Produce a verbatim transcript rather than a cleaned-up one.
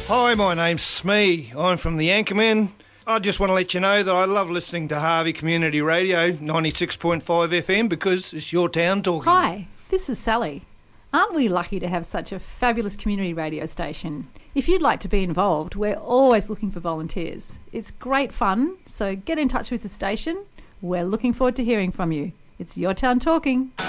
Hi, my name's Smee. I'm from the Anchorman. I just want to let you know that I love listening to Harvey Community Radio ninety-six point five F M because it's your town talking. Hi, this is Sally. Aren't we lucky to have such a fabulous community radio station? If you'd like to be involved, we're always looking for volunteers. It's great fun, so get in touch with the station. We're looking forward to hearing from you. It's your town talking.